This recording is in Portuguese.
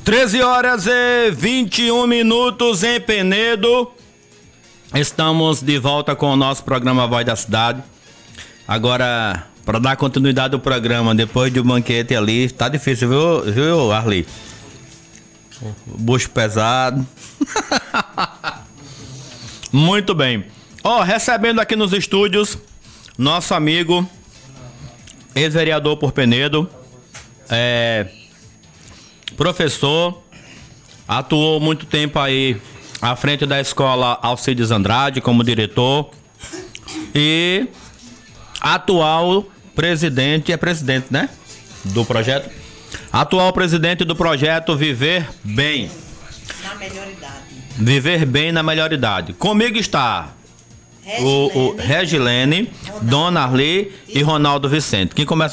13h21 em Penedo. Estamos de volta com o nosso programa Voz da Cidade. Agora, para dar continuidade ao programa, depois do banquete ali, tá difícil, viu, Arli? O bucho pesado. Muito bem. Recebendo aqui nos estúdios nosso amigo, ex-vereador por Penedo, professor, atuou muito tempo aí à frente da escola Alcides Andrade como diretor e atual presidente, presidente, né? Do projeto. Atual presidente do projeto Viver Bem. Na melhor idade. Viver Bem na melhor idade. Comigo está o Regilene, Dona Arli e Ronaldo Vicente. Quem começa